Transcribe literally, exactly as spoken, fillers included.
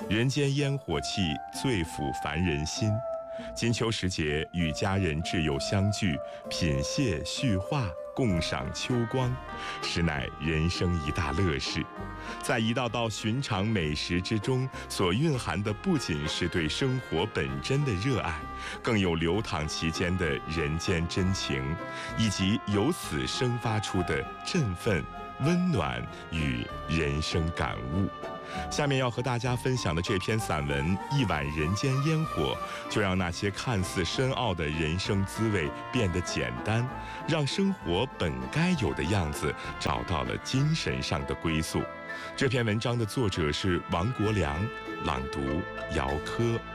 人间烟火气，最抚凡人心。金秋时节，与家人挚友相聚，品谢叙话，共赏秋光，实乃人生一大乐事。在一道道寻常美食之中，所蕴含的不仅是对生活本真的热爱，更有流淌其间的人间真情，以及由此生发出的振奋、温暖与人生感悟。下面要和大家分享的这篇散文《一碗人间烟火》，就让那些看似深奥的人生滋味变得简单，让生活本该有的样子找到了精神上的归宿。这篇文章的作者是王国良，朗读姚科。